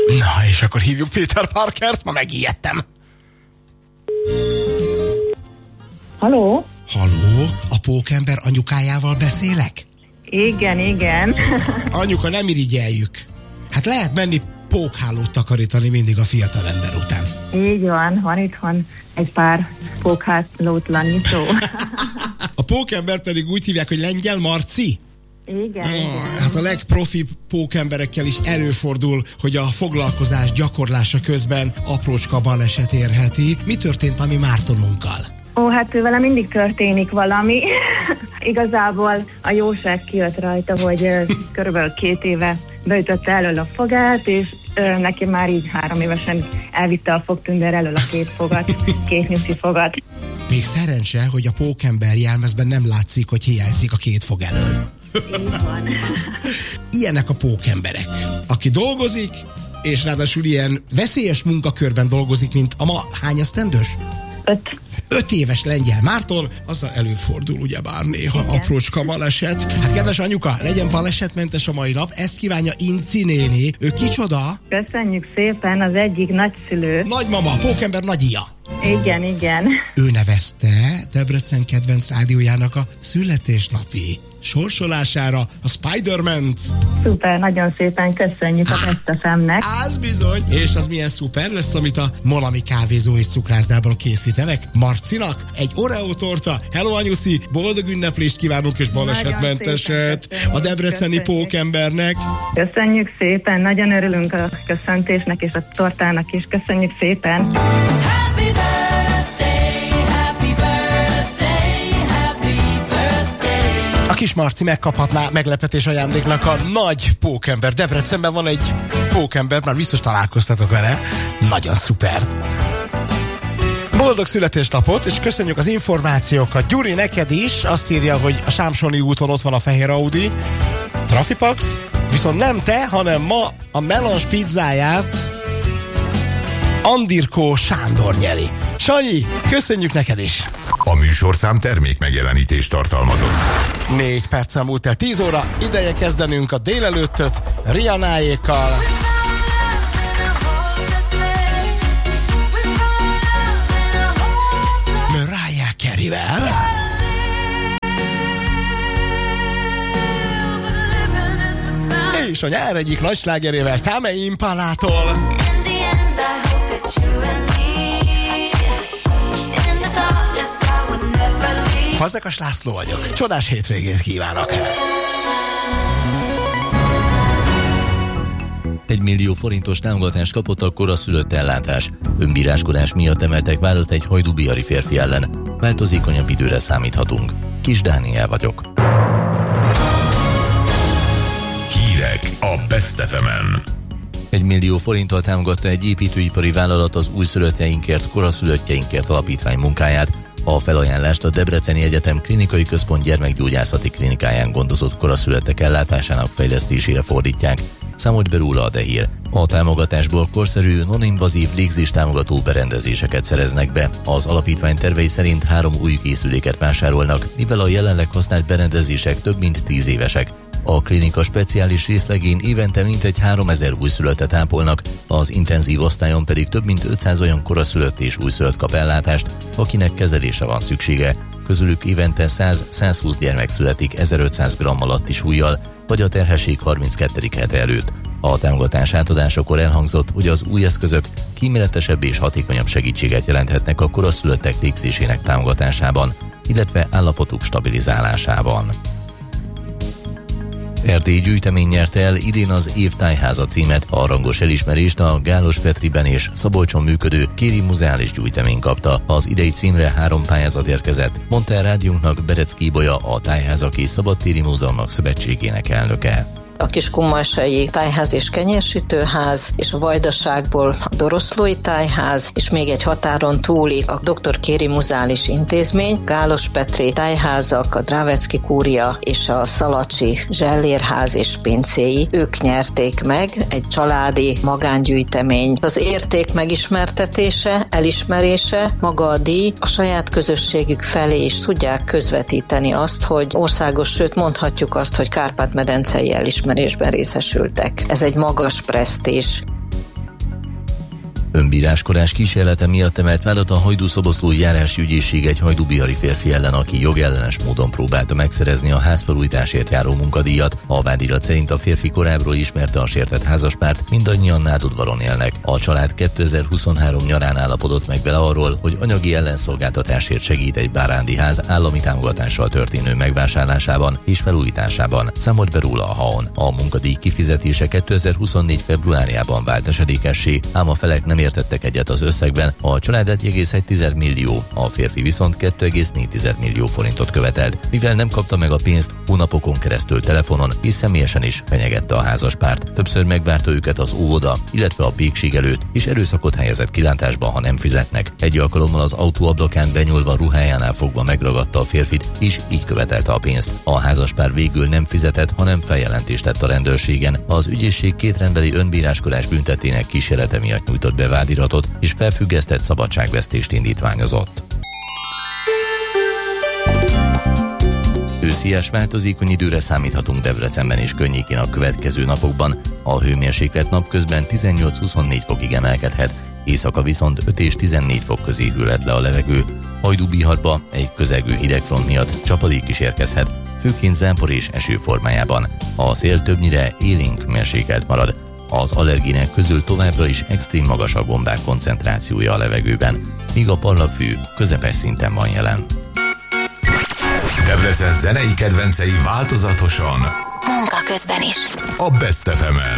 Na, és akkor hívjuk Peter Parkert, ma megijedtem. Halló? Halló, a pókember anyukájával beszélek? Igen. Anyuka, nem irigyeljük. Hát lehet menni pókhálót takarítani mindig a fiatalember után. Így van itthon egy pár pókhálótlan nyitó. A pókember pedig úgy hívják, hogy Lengyel Marci? Igen. Hát a legprofibb pókemberekkel is előfordul, hogy a foglalkozás gyakorlása közben aprócska baleset érheti. Mi történt a mi Mártonunkkal? Hát vele mindig történik valami. Igazából a jóság kijött rajta, hogy körülbelül 2 éve beütötte elől a fogát, és neki már így 3 évesen elvitte a fogtündér elől a 2 fogat, 2 nyuszi fogat. Még szerencse, hogy a pókember jelmezben nem látszik, hogy hiányzik a 2 fog elől. Így van. Ilyenek a pókemberek. Aki dolgozik, és ráadásul ilyen veszélyes munkakörben dolgozik, mint a ma hány esztendős? 5 éves Lengyel Márton, azzal előfordul ugyebár néha aprócska baleset. Hát kedves anyuka, legyen balesetmentes a mai nap, ezt kívánja Inci néni. Ő kicsoda? Köszönjük szépen, az egyik nagyszülő. Nagymama, pókember nagyia. Igen. Ő nevezte Debrecen kedvenc rádiójának a születésnapi sorsolására a Spider-Man-t. Szuper, nagyon szépen köszönjük a Best FM-nek. Az bizony. És az milyen szuper lesz, amit a Molami kávézó és cukrászdában készítenek Marcinak. Egy Oreo torta. Hello anyuszi, boldog ünneplést kívánunk és balesetmenteset a debreceni pókembernek. Köszönjük szépen, nagyon örülünk a köszöntésnek és a tortának is. Köszönjük szépen. Happy birthday, happy birthday, happy birthday. A kis Marci megkaphatná meglepetés ajándéknak a nagy pókember. Debrecenben van egy pókember, már biztos találkoztatok vele. Nagyon szuper. Boldog születésnapot, és köszönjük az információkat. Gyuri, neked is azt írja, hogy a Sámsoni úton ott van a fehér Audi Trafipax, viszont nem te, hanem ma a Melons pizzáját Andirkó Sándor nyeri. Sanyi, köszönjük neked is! A műsorszám termék megjelenítést tartalmazott. 4 perccel múlt el 10 óra, ideje kezdenünk a délelőttöt Rihannáékkal. Mariah Careyvel. És a nyár egyik nagy slágerével, Tame Impalától. Fazekas László vagyok. Csodás hétvégét kívánok! 1 millió forintos támogatást kapott a koraszülött ellátás. Önbíráskodás miatt emeltek vádat egy hajdúbihari férfi ellen. Változékonyabb időre számíthatunk. Kis Dániel vagyok. Hírek a Best FM-en. 1 millió forinttal támogatta egy építőipari vállalat az újszülöttjeinkért, koraszülöttjeinkért alapítvány munkáját. A felajánlást a Debreceni Egyetem Klinikai Központ gyermekgyógyászati klinikáján gondozott koraszülöttek ellátásának fejlesztésére fordítják. Számolt be róla a Dehír. A támogatásból korszerű, non-invazív légzés támogató berendezéseket szereznek be. Az alapítvány tervei szerint 3 új készüléket vásárolnak, mivel a jelenleg használt berendezések több mint 10 évesek. A klinika speciális részlegén évente mintegy 3000 újszülöttet ápolnak, az intenzív osztályon pedig több mint 500 olyan koraszülött és újszülött kap ellátást, akinek kezelésre van szüksége. Közülük évente 100-120 gyermek születik 1500 g alatti súllyal, vagy a terhesség 32. hete előtt. A támogatás átadásakor elhangzott, hogy az új eszközök kíméletesebb és hatékonyabb segítséget jelenthetnek a koraszülöttek légzésének támogatásában, illetve állapotuk stabilizálásában. Erdély gyűjtemény nyerte el idén az Év Tájháza címet. A rangos elismerést a Gálos Petriben és Szabolcson működő Kéri Muzeális Gyűjtemény kapta. Az idei címre 3 pályázat érkezett, mondta el rádiónknak Berecki Ibolya, a Tájházak és Szabadtéri Múzeumok Szövetségének elnöke. A Kiskunmalsai Tájház és Kenyérsütőház, és a Vajdaságból a Doroszlói Tájház, és még egy határon túli a Dr. Kéri Muzeális Intézmény, Gálos Petri Tájházak, a Drávecki Kúria és a Szalacsi Zsellérház és pincéi. Ők nyerték meg, egy családi magángyűjtemény. Az érték megismertetése, elismerése, maga a díj a saját közösségük felé is tudják közvetíteni azt, hogy országos, sőt mondhatjuk azt, hogy Kárpát-medencei elismerésben részesültek. Ez egy magas presztízs. Önbíráskodás kísérlete miatt emelt vádat a Hajdú-Szoboszlói járási ügyészség egy hajdúbihari férfi ellen, aki jogellenes módon próbálta megszerezni a házfelújításért járó munkadíjat. A vádirat szerint a férfi korábbról ismerte a sértett házaspárt, mindannyian Nádudvaron élnek. A család 2023 nyarán állapodott meg vele arról, hogy anyagi ellenszolgáltatásért segít egy bárándi ház állami támogatással történő megvásárlásában és felújításában. Számolt be róla a HAON. A munkadíj kifizetése 2024 februárjában vált esedékessé, ám a felek nem értettek egyet az összegben, a család 1,1 millió, a férfi viszont 2,4 millió forintot követelt. Mivel nem kapta meg a pénzt, hónapokon keresztül telefonon és személyesen is fenyegette a házaspárt. Többször megvárta őket az óvoda, illetve a pékség előtt, és erőszakot helyezett kilátásba, ha nem fizetnek. Egy alkalommal az autó ablakán benyúlva ruhájánál fogva megragadta a férfit, és így követelte a pénzt. A házaspár végül nem fizetett, hanem feljelentést tett a rendőrségen. Az ügyészség kétrendbeli önbíráskodás büntetének kísérlete miatt nyújtott be vádiratot, és felfüggesztett szabadságvesztést indítványozott. Őszies változékony időre számíthatunk Debrecenben és környékén a következő napokban. A hőmérséklet napközben 18-24 fokig emelkedhet, éjszaka viszont 5 és 14 fok közé hűlhet le a levegő. Hajdú-Biharba egy közelgő hidegfront miatt csapadék is érkezhet, főként zápor és eső formájában. A szél többnyire élénk mérsékelt marad. Az allergének közül továbbra is extrém magas a gombák koncentrációja a levegőben, míg a parlagfű közepes szinten van jelen. Debrecen zenei kedvencei változatosan Munka közben is. a Best FM-en.